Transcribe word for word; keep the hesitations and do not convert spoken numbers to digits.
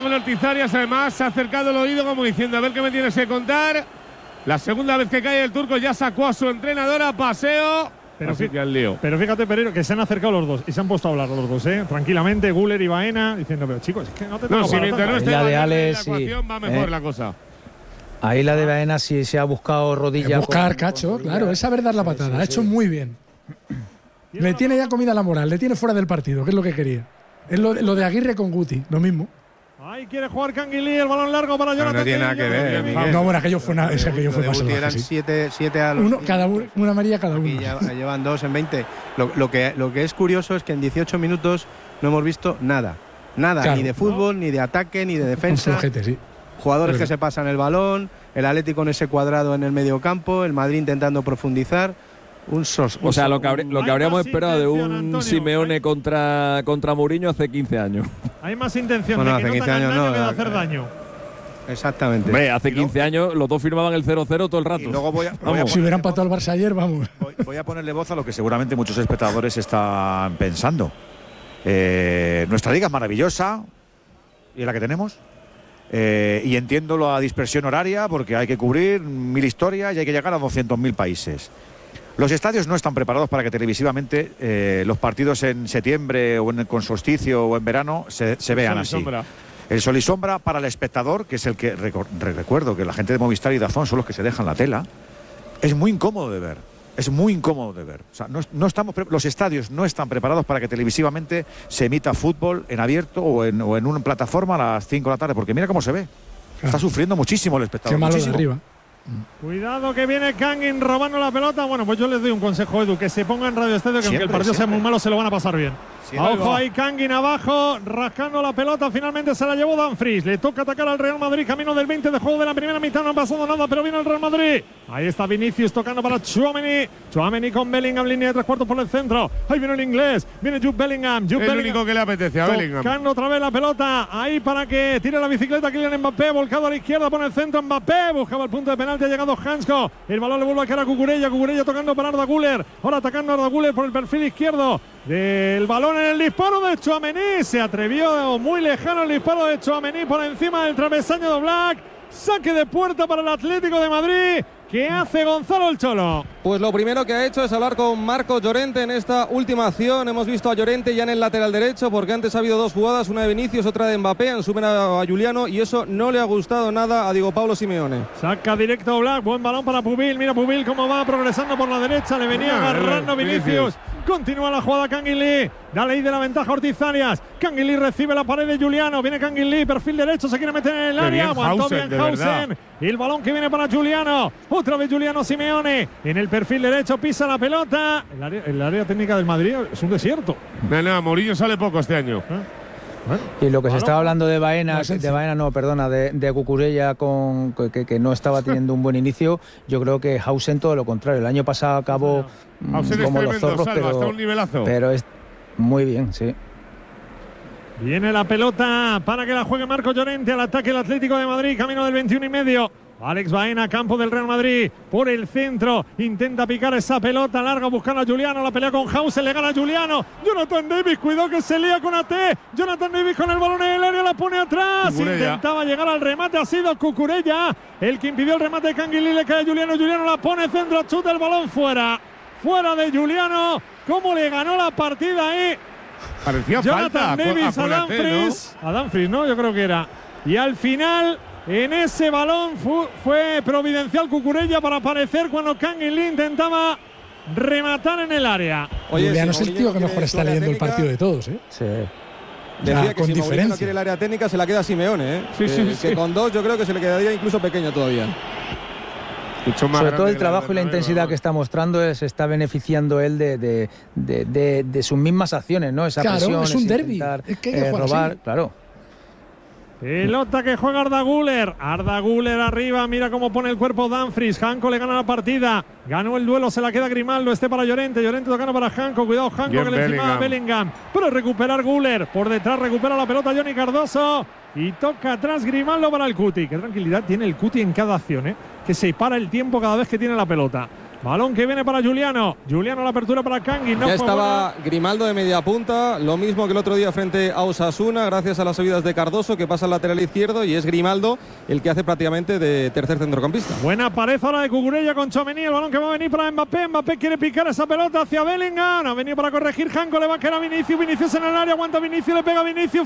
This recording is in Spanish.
Ortiz Arias además se ha acercado el oído como diciendo a ver qué me tienes que contar. La segunda vez que cae el turco ya sacó a su entrenadora, paseo. Pero, Así que al lío. pero fíjate, Pereiro, que se han acercado los dos y se han puesto a hablar los dos, ¿eh? Tranquilamente, Guller y Baena, diciendo, pero chicos, es que no te No, toca si para mientras no tanto. esté La de Baena en Alex, la sí. ecuación va mejor Eh. la cosa. Ahí la de Baena sí se ha buscado rodilla. Buscar, con- Cacho, con rodilla. claro, es saber dar la patada. Sí, sí, ha hecho sí. muy bien. Le tiene ya comida la moral, le tiene fuera del partido, que es lo que quería. Es lo, lo de Aguirre con Guti, lo mismo. Ahí quiere jugar Canguilí, el balón largo para Jonathan. no tiene nada que ver, David. Miguel. No, bueno, aquello fue, una, es que aquello fue Lo de más Guti salvaje, eran sí. siete, siete a los Uno, cada uno, una amarilla cada Aquí uno. ya llevan dos en veinte. Lo, lo, que, lo que es curioso es que en dieciocho minutos no hemos visto nada. Nada, Claro. ni de fútbol, ni de ataque, ni de Un defensa. flojete, sí. Jugadores Pero- que se pasan el balón, el Atlético en ese cuadrado en el medio campo, el Madrid intentando profundizar. Un sos, O sea, lo que, habrí- lo que Hay habríamos más esperado de intención, un Antonio. Simeone Hay- contra, contra Mourinho hace quince años. Hay más intención Bueno, de hace que no te quince hagan años daño no, que de eh, hacer eh, daño. Exactamente. Hombre, hace quince años los dos firmaban el cero cero todo el rato. Y luego voy a, voy a Vamos. Si hubiera ponerle empatado el Barça ayer, vamos. voy, voy a ponerle voz a lo que seguramente muchos espectadores están pensando. Eh, nuestra liga es maravillosa y es la que tenemos. Eh, y entiendo la dispersión horaria porque hay que cubrir mil historias y hay que llegar a doscientos mil países. Los estadios no están preparados para que televisivamente eh, los partidos en septiembre o en, con solsticio o en verano se, se vean Sol y así. sombra. El sol y sombra para el espectador, que es el que recor- re- recuerdo que la gente de Movistar y Dazón son los que se dejan la tela, es muy incómodo de ver. Es muy incómodo de ver. O sea, no, no estamos pre- los estadios no están preparados para que televisivamente se emita fútbol en abierto o en, o en una plataforma a las cinco de la tarde, porque mira cómo se ve. Está sufriendo muchísimo el espectador. Qué malo de muchísimo. arriba. Cuidado que viene Kangin robando la pelota. Bueno, pues yo les doy un consejo, Edu, que se ponga en Radio Estadio, que aunque Siempre, el partido sea siempre. muy malo, se lo van a pasar bien. Siempre Ojo va. ahí, Kangin abajo, rascando la pelota. Finalmente se la llevó Dumfries. Le toca atacar al Real Madrid. Camino del veinte de juego de la primera mitad. No ha pasado nada, pero viene el Real Madrid. Ahí está Vinicius tocando para Tchouaméni. Tchouaméni con Bellingham, línea de tres cuartos por el centro. Ahí viene el inglés. Viene Jude Bellingham. Jude El Bellingham. único que le apetece a Bellingham. Tocando otra vez la pelota. Ahí para que tire la bicicleta Kylian Mbappé. Volcado a la izquierda. Pone el centro Mbappé. Buscaba el punto de penalti. Ha llegado Hansko. El balón le vuelve a quedar a Cucurella. Cucurella tocando para Arda Güler. Ahora atacando a Arda Güler por el perfil izquierdo del balón en el disparo de Tchouaméni. Se atrevió muy lejano el disparo de Tchouaméni por encima del travesaño de Black. Saque de puerta para el Atlético de Madrid. ¿Qué hace Gonzalo el Cholo? Pues lo primero que ha hecho es hablar con Marcos Llorente en esta última acción. Hemos visto a Llorente ya en el lateral derecho porque antes ha habido dos jugadas, una de Vinicius, otra de Mbappé, han suben a Juliano y eso no le ha gustado nada a Diego Pablo Simeone. Saca directo Black, buen balón para Pubil. Mira Pubil cómo va progresando por la derecha. Le venía Ah, agarrando Vinicius. Vinicius. Continúa la jugada Canguilí. Dale ahí de la ventaja Ortiz Arias. Canguilí recibe la pared de Juliano. Viene Canguilí, perfil derecho, se quiere meter en el Qué área. bien Aguantó Hausen, bien de verdad. Hausen. Y el balón que viene para Juliano. Otra vez Juliano Simeone. En el perfil derecho pisa la pelota. El área, el área técnica del Madrid es un desierto. No, no, Mourinho sale poco este año. Bueno, Y lo que se Balón. estaba hablando de Baena, No, de Baena no, perdona, de, de Cucurella con que, que no estaba teniendo un buen inicio, yo creo que Hausen todo lo contrario. El año pasado acabó mm, Hausen es como los tremendo, zorros, Salva, está a pero, un nivelazo. pero es muy bien, sí. Viene la pelota para que la juegue Marco Llorente al ataque el Atlético de Madrid, camino del veintiuno y medio. Alex Baena, campo del Real Madrid, por el centro, intenta picar esa pelota larga, buscando a Juliano, la pelea con Hausen, le gana a Juliano. Jonathan Davis, cuidado que se lía con A T. Jonathan Davis con el balón en el área, la pone atrás. Cucurella. Intentaba llegar al remate, ha sido Cucurella el que impidió el remate de Canguilí, le cae a Juliano. Juliano la pone centro, chuta el balón fuera. Fuera de Juliano. ¿Cómo le ganó la partida ahí? Parecía Jonathan falta Davis a, a Konaté, Dumfries. A Dumfries, ¿no? Yo creo que era. Y al final, en ese balón fu- fue providencial Cucurella para aparecer cuando Canguilí intentaba rematar en el área. Juliano si es el Mourinho tío que quiere mejor está su área leyendo el técnica, partido de todos, ¿eh? Sí. Decía Ya, que con si Mourinho no diferencia. quiere el área técnica se la queda a Simeone, ¿eh? Sí, que, sí, que sí. con dos yo creo que se le quedaría incluso pequeño todavía. Mucho más Sobre grande todo el que trabajo y la Bernabéu, intensidad que además. está mostrando eh, se está beneficiando él de, de, de, de- de sus mismas acciones, ¿no? Esa Claro, presión, es un ese derbi, intentar, es que hay que eh, jugar robar, así. claro. Pelota que juega Arda Güler. Arda Güler arriba. Mira cómo pone el cuerpo Dumfries. Janko le gana la partida. Ganó el duelo. Se la queda Grimaldo. Este para Llorente. Llorente tocando para Janko. Cuidado, Janko Bien que le encima a Bellingham. Bellingham. Pero recuperar Güler. Por detrás recupera la pelota Johnny Cardoso. Y toca atrás Grimaldo para el Cuti. Qué tranquilidad tiene el Cuti en cada acción, ¿eh? Que se para el tiempo cada vez que tiene la pelota. Balón que viene para Juliano. Juliano la apertura para Kangui. No ya fue estaba buena. Grimaldo de media punta, lo mismo que el otro día frente a Osasuna, gracias a las subidas de Cardoso, que pasa al lateral izquierdo, y es Grimaldo el que hace prácticamente de tercer centrocampista. Buena pared ahora de Cucurella con Tchouaméni. El balón que va a venir para Mbappé. Mbappé quiere picar esa pelota hacia Bellingham. Ha venido para corregir Janko. Le va a quedar a Vinicius. Vinicius en el área. Aguanta Vinicius. Le pega a Vinicius.